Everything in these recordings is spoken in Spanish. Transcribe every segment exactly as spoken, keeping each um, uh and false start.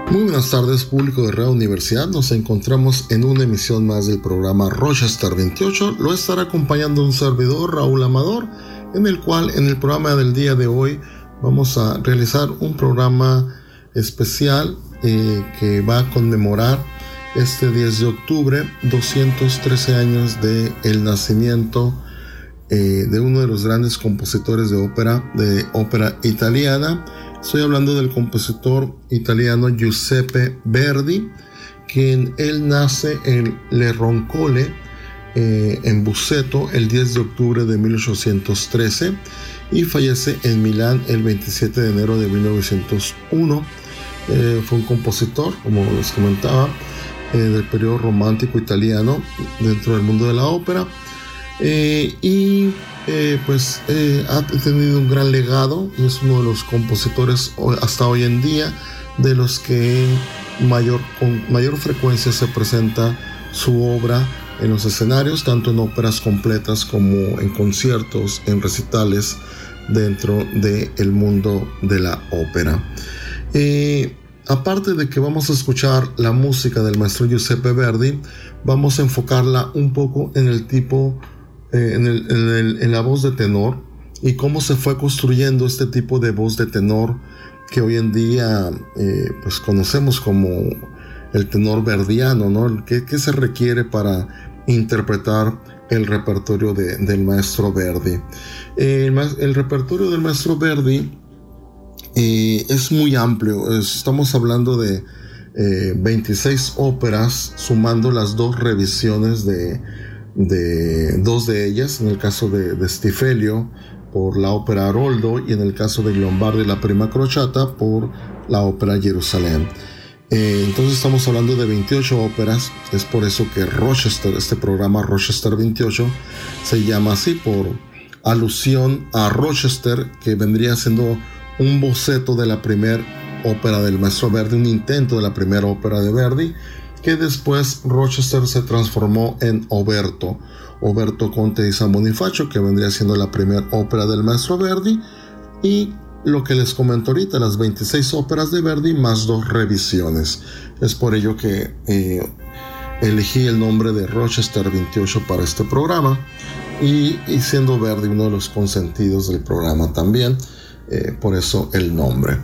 Muy buenas tardes, público de Radio Universidad. Nos encontramos en una emisión más del programa Rochester veintiocho. Lo estará acompañando un servidor, Raúl Amador, en el cual en el programa del día de hoy vamos a realizar un programa especial eh, que va a conmemorar este diez de octubre, doscientos trece años de el nacimiento eh, de uno de los grandes compositores de ópera, de ópera italiana. Estoy hablando del compositor italiano Giuseppe Verdi, quien él nace en Le Roncole, eh, en Busseto, el diez de octubre de mil ochocientos trece y fallece en Milán el veintisiete de enero de mil novecientos uno. Eh, fue un compositor, como les comentaba, eh, del periodo romántico italiano dentro del mundo de la ópera. Eh, y eh, pues eh, ha tenido un gran legado y es uno de los compositores hasta hoy en día de los que mayor, con mayor frecuencia se presenta su obra en los escenarios, tanto en óperas completas como en conciertos, en recitales dentro del mundo de la ópera. Eh, aparte de que vamos a escuchar la música del maestro Giuseppe Verdi, vamos a enfocarla un poco en el tipo Eh, en, el, en, el, en la voz de tenor y cómo se fue construyendo este tipo de voz de tenor que hoy en día eh, pues conocemos como el tenor verdiano, ¿no? ¿Qué, qué se requiere para interpretar el repertorio de, del maestro Verdi? Eh, el, el repertorio del maestro Verdi eh, es muy amplio. Estamos hablando de eh, veintiséis óperas, sumando las dos revisiones de de dos de ellas, en el caso de, de Stifelio por la ópera Aroldo y en el caso de Lombardi la Prima Crociata por la ópera Jerusalén. Eh, entonces estamos hablando de veintiocho óperas. Es por eso que Rochester, este programa Rochester veintiocho, se llama así por alusión a Rochester, que vendría siendo un boceto de la primera ópera del maestro Verdi, un intento de la primera ópera de Verdi, que después Rochester se transformó en Oberto, Oberto Conte di San Bonifacio, que vendría siendo la primera ópera del maestro Verdi, y lo que les comento ahorita, las veintiséis óperas de Verdi más dos revisiones. Es por ello que eh, elegí el nombre de Rochester veintiocho para este programa, y, y siendo Verdi uno de los consentidos del programa también, eh, por eso el nombre.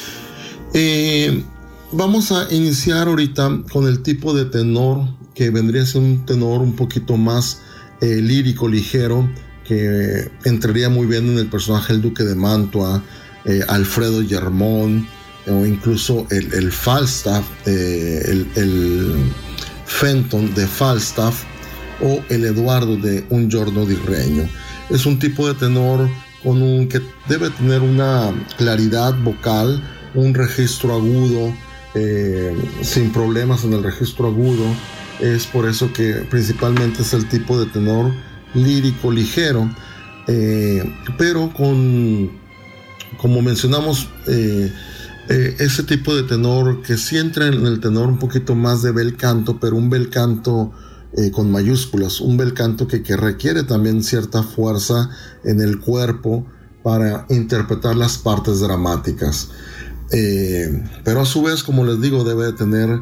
Eh, Vamos a iniciar ahorita con el tipo de tenor que vendría a ser un tenor un poquito más eh, lírico, ligero, que entraría muy bien en el personaje del Duque de Mantua, eh, Alfredo Germón, o incluso el, el Falstaff, eh, el, el Fenton de Falstaff, o el Eduardo de Un giorno di Regno. Es un tipo de tenor con un, que debe tener una claridad vocal, un registro agudo, Eh, sin problemas en el registro agudo. Es por eso que principalmente es el tipo de tenor lírico ligero, eh, pero con, como mencionamos, eh, eh, ese tipo de tenor que sí entra en el tenor un poquito más de bel canto, pero un bel canto eh, con mayúsculas, un bel canto que, que requiere también cierta fuerza en el cuerpo para interpretar las partes dramáticas. Eh, pero a su vez, como les digo, debe de tener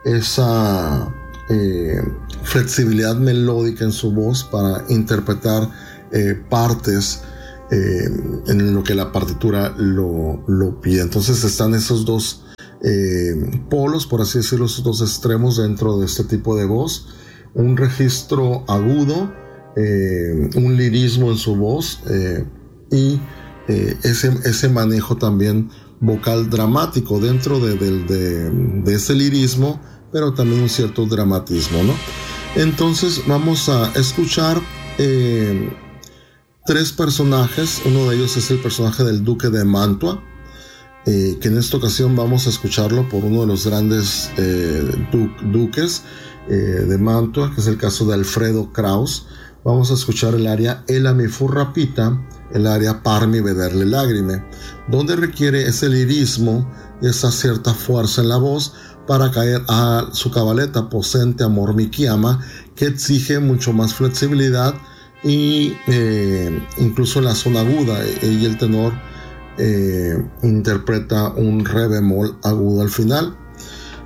esa eh, flexibilidad melódica en su voz para interpretar eh, partes eh, en lo que la partitura lo, lo pide. Entonces están esos dos eh, polos, por así decirlo, esos dos extremos dentro de este tipo de voz: un registro agudo, eh, un lirismo en su voz eh, y eh, ese, ese manejo también vocal dramático dentro de, de, de, de ese lirismo, pero también un cierto dramatismo, ¿no? Entonces vamos a escuchar eh, tres personajes. Uno de ellos es el personaje del Duque de Mantua, eh, que en esta ocasión vamos a escucharlo por uno de los grandes eh, du- duques eh, de Mantua, que es el caso de Alfredo Kraus. Vamos a escuchar el aria Ella mi fu rapita, el aria Parmi vederle lagrime, donde requiere ese lirismo y esa cierta fuerza en la voz para caer a su cabaleta Posente amor mi chiama, que exige mucho más flexibilidad y eh, incluso en la zona aguda, y el tenor eh, interpreta un re bemol agudo al final.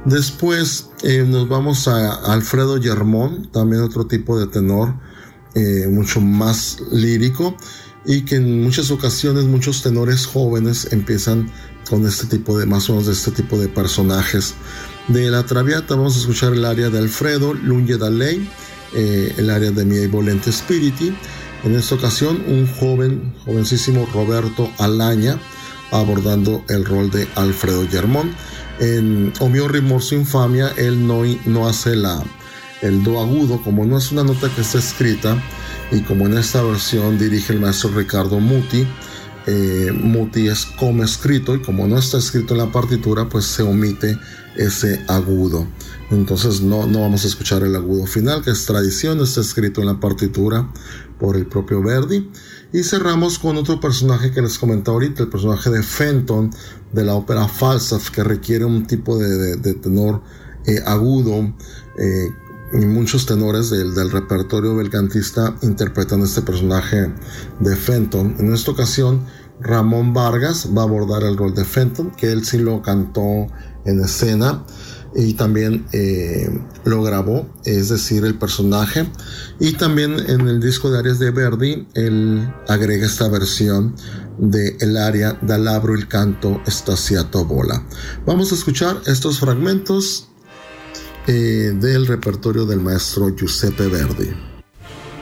Después eh, nos vamos a Alfredo Germón, también otro tipo de tenor, eh, mucho más lírico, y que en muchas ocasiones muchos tenores jóvenes empiezan con este tipo de, más o menos de este tipo de personajes. De la Traviata vamos a escuchar el aria de Alfredo, Lunge da lei, eh, el aria de Miei Volenti Spiriti. En esta ocasión un joven, jovencísimo Roberto Alaña, abordando el rol de Alfredo Germón. En O mio rimorso infamia, él no, no hace la, el do agudo, como no es una nota que está escrita, y como en esta versión dirige el maestro Ricardo Muti. Eh, Muti es como escrito, y como no está escrito en la partitura, pues se omite ese agudo. Entonces no, no vamos a escuchar el agudo final, que es tradición, está escrito en la partitura por el propio Verdi. Y cerramos con otro personaje que les comenté ahorita, el personaje de Fenton de la ópera Falstaff, que requiere un tipo de, de, de tenor eh, agudo, eh, y muchos tenores del, del repertorio belcantista interpretan este personaje de Fenton. En esta ocasión Ramón Vargas va a abordar el rol de Fenton, que él sí lo cantó en escena y también eh, lo grabó, es decir, el personaje. Y también en el disco de arias de Verdi él agrega esta versión de el aria Dal labbro il canto estasiato vola. Vamos a escuchar estos fragmentos eh, del repertorio del maestro Giuseppe Verdi.